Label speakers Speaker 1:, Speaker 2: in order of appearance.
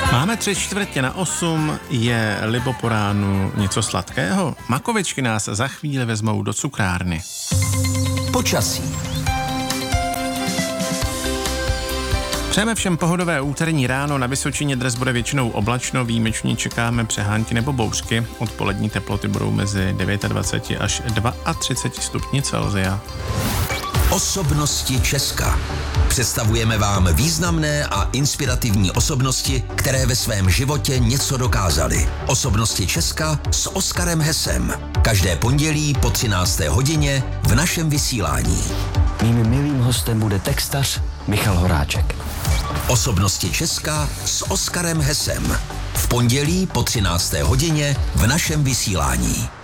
Speaker 1: Máme 7:45, je libo po ránu něco sladkého? Makovičky nás za chvíli vezmou do cukrárny.
Speaker 2: Počasí.
Speaker 1: Přejeme všem pohodové úterní ráno, na Vysočině dnes bude většinou oblačno, výjimečně čekáme přehánky nebo bouřky, odpolední teploty budou mezi 29 až 32 stupni Celsia.
Speaker 2: Osobnosti Česka. Představujeme vám významné a inspirativní osobnosti, které ve svém životě něco dokázaly. Osobnosti Česka s Oskarem Hesem. Každé pondělí po 13. hodině v našem vysílání.
Speaker 3: Mým milým hostem bude textař Michal Horáček.
Speaker 2: Osobnosti Česka s Oskarem Hesem. V pondělí po 13. hodině v našem vysílání.